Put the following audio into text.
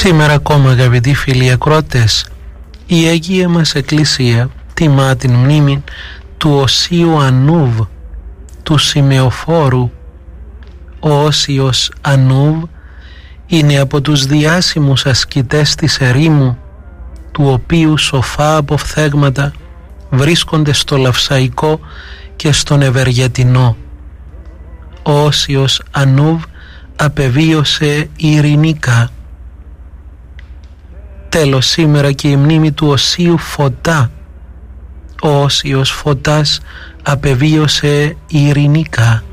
Σήμερα ακόμα, αγαπητοί φίλοι ακροατές, η Αγία μας Εκκλησία τιμά την μνήμη του Οσίου Ανούβ, του Σημεοφόρου. Ο Όσιος Ανούβ είναι από τους διάσημους ασκητές της ερήμου, του οποίου σοφά αποφθέγματα βρίσκονται στο Λαυσαϊκό και στον Ευεργετινό. Ο Όσιος Ανούβ απεβίωσε ειρηνικά. Τέλος, σήμερα και η μνήμη του Οσίου Φωτά. Ο Όσιος Φωτάς απεβίωσε ειρηνικά.